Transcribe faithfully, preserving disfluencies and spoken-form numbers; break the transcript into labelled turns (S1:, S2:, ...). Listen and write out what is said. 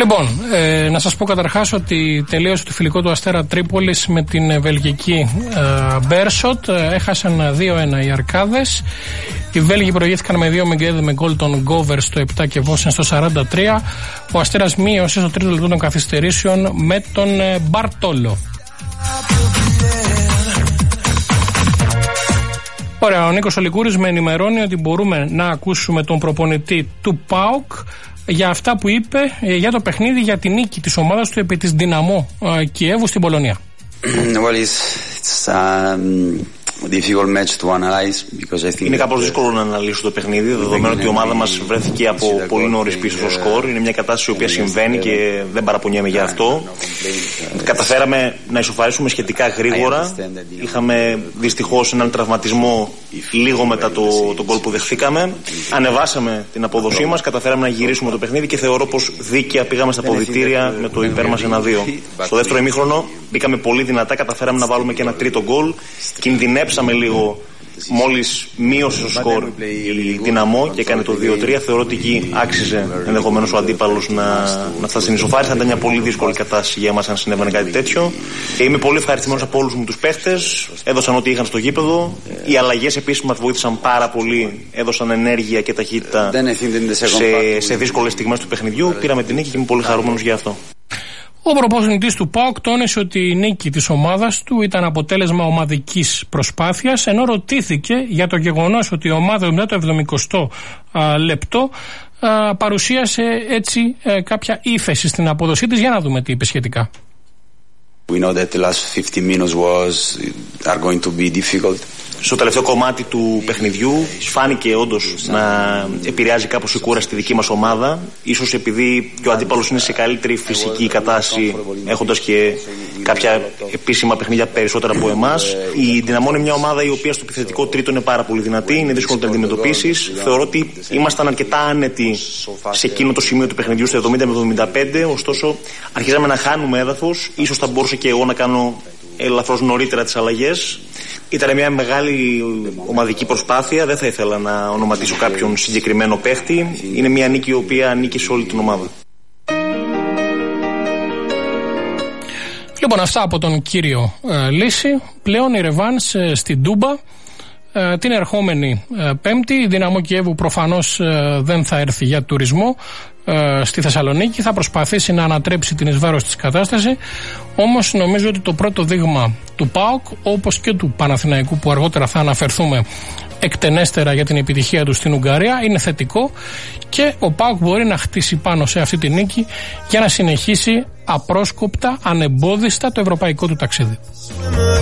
S1: Λοιπόν, ε, να σας πω καταρχάς ότι τελείωσε το φιλικό του Αστέρα Τρίπολης με την βελγική ε, Μπέρσοτ. Έχασαν δύο ένα οι Αρκάδες. Οι Βέλγοι προηγήθηκαν με δύο Μεγκέδε με γκολ των Γκόβερ στο επτά και Βόσεν στο σαράντα τρία. Ο Αστέρας μείωσε στο τρίτο λεπτό των καθυστερήσεων με τον ε, Μπαρτόλο. Ωραία, ο Νίκος Ολικούρης με ενημερώνει ότι μπορούμε να ακούσουμε τον προπονητή του ΠΑΟΚ για αυτά που είπε για το παιχνίδι, για την νίκη της ομάδας του επί της Δυναμό Κιέβου στην Πολωνία.
S2: Well, it's, it's, um...
S3: Είναι κάπως δύσκολο να αναλύσω το παιχνίδι, δεδομένου ότι η ομάδα μας βρέθηκε από πολύ νωρίς πίσω στο σκορ. Είναι μια κατάσταση η οποία συμβαίνει και δεν παραπονιέμαι για αυτό. Καταφέραμε να ισοφαρίσουμε σχετικά γρήγορα. Είχαμε δυστυχώς έναν τραυματισμό λίγο μετά το, το γκολ που δεχθήκαμε. Ανεβάσαμε την απόδοσή μας, καταφέραμε να γυρίσουμε το παιχνίδι και θεωρώ πως δίκαια πήγαμε στα αποδυτήρια με το υπέρ μας ένα δύο. Στο δεύτερο ημίχρονο μπήκαμε πολύ δυνατά, καταφέραμε να βάλουμε και ένα τρίτο γκολ. Κινδυνέψαμε λίγο μόλις μείωσε το σκορ η Δυναμό και έκανε το δύο τρία. Θεωρώ ότι εκεί άξιζε ενδεχομένως ο αντίπαλος να, να φτάσει στην ισοφάριση. Θα ήταν μια πολύ δύσκολη κατάσταση για εμάς αν συνέβαινε κάτι τέτοιο. Και είμαι πολύ ευχαριστημένος από όλους μου τους παίχτες. Έδωσαν ό,τι είχαν στο γήπεδο. Οι αλλαγές επίσης μας βοήθησαν πάρα πολύ. Έδωσαν ενέργεια και ταχύτητα σε, σε δύσκολες στιγμές του παιχνιδιού. Πήραμε την νίκη και είμαι πολύ χαρούμενος για αυτό.
S1: Ο προπονητής του ΠΑΟΚ τόνισε ότι η νίκη της ομάδας του ήταν αποτέλεσμα ομαδικής προσπάθειας, ενώ ρωτήθηκε για το γεγονός ότι η ομάδα μετά το εβδομηκοστό α, λεπτό α, παρουσίασε έτσι α, κάποια ύφεση στην απόδοσή της. Για να δούμε τι είπε σχετικά.
S2: We know that the last fifteen minutes was are going to be difficult.
S3: Στο τελευταίο κομμάτι του παιχνιδιού φάνηκε όντως να επηρεάζει κάπως η κούραση στη δική μας ομάδα. Ίσως επειδή και ο αντίπαλος είναι σε καλύτερη φυσική κατάσταση, έχοντας και κάποια επίσημα παιχνίδια περισσότερα από εμάς. Η Δυναμό είναι μια ομάδα η οποία στο επιθετικό τρίτο είναι πάρα πολύ δυνατή, είναι δύσκολο να την αντιμετωπίσεις. Θεωρώ ότι ήμασταν αρκετά άνετοι σε εκείνο το σημείο του παιχνιδιού, στο εβδομήντα με εβδομήντα πέντε. Ωστόσο, αρχίζαμε να χάνουμε έδαφος. Ίσως θα μπορούσα και εγώ να κάνω ελαφρώς νωρίτερα τις αλλαγές. Ήταν μια μεγάλη ομαδική προσπάθεια. Δεν θα ήθελα να ονοματίσω κάποιον συγκεκριμένο παίχτη. Είναι μια νίκη η οποία ανήκει σε όλη την ομάδα.
S1: Λοιπόν, αυτά από τον κύριο ε, Λύση. Πλέον η ρεβάνς ε, στην Τούμπα. Ε, την ερχόμενη ε, Πέμπτη. Η Δυναμό Κιέβου προφανώς ε, δεν θα έρθει για τουρισμό ε, στη Θεσσαλονίκη. Θα προσπαθήσει να ανατρέψει την εις βάρος της κατάσταση. Όμως νομίζω ότι το πρώτο δείγμα του ΠΑΟΚ, όπως και του Παναθηναϊκού που αργότερα θα αναφερθούμε εκτενέστερα για την επιτυχία του στην Ουγγαρία, είναι θετικό και ο ΠΑΟΚ μπορεί να χτίσει πάνω σε αυτή τη νίκη για να συνεχίσει απρόσκοπτα, ανεμπόδιστα το ευρωπαϊκό του ταξίδι.